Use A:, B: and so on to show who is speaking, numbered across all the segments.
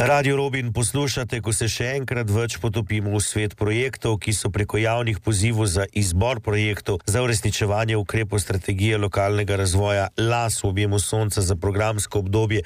A: Radio Robin poslušate, ko se še enkrat več potopimo v svet projektov, ki so preko javnih pozivov za izbor projektov za uresničevanje ukrepov strategije lokalnega razvoja LAS v objemu sonca za programsko obdobje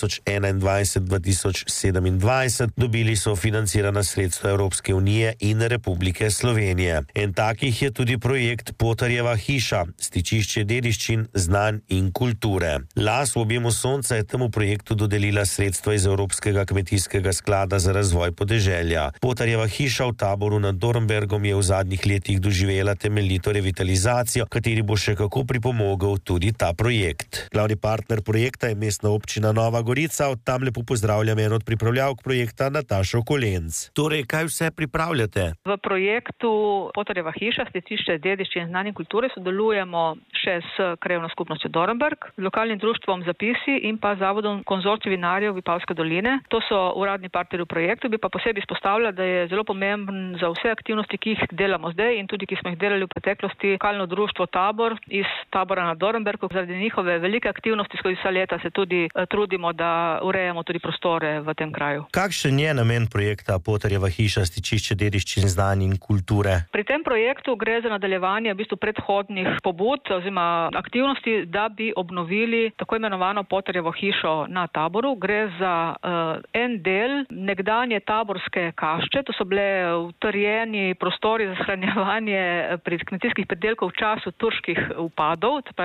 A: 2021-2027 dobili sofinancirana sredstva Evropske unije in Republike Slovenije. En takih je tudi projekt Potarjeva hiša, stičišče dediščin, znanj in kulture. LAS v objemu sonca je temu projektu dodelila sredstva iz Evropskega kmetijskega sklada za razvoj podeželja. Potarjeva hiša v Taboru nad Dornbergom je v zadnjih letih doživela temeljito revitalizacijo, kateri bo še kako pripomogel tudi ta projekt. Glavni partner projekta je Mestna občina Nova Gorica, od tam lepo pozdravljam eno od pripravljavk projekta Natašo Kolenc. Torej, kaj vse pripravljate?
B: V projektu Potarjeva hiša, stičišče dediščin, znanj in kulture sodelujemo še s krajevno skupnostjo Dornberg, lokalnim društvom Zapisi in pa zavodom Konzorcij vinarjev Vipavske doline. To so uradni partnerji v projektu, bi pa posebej izpostavila, da je zelo pomemben za vse aktivnosti, ki jih delamo zdaj in tudi ki smo jih delali v preteklosti, lokalno društvo Tabor iz Tabora na Dornbergu. Zaradi njihove velike aktivnosti skozi vsa leta se tudi trudimo, da urejamo tudi prostore v tem kraju.
A: Kakšen je namen projekta Potarjeva hiša, stičišče dediščin, znanj in kulture?
B: Pri tem projektu gre za nadaljevanje v bistvu predhodnih pobud oziroma aktivnosti, da bi obnovili tako imenovano Potarjevo hišo na Taboru. Gre za en del nekdanje taborske kašče, to so bile utrjeni prostori za shranjevanje kmetijskih pridelkov v času turških upadov,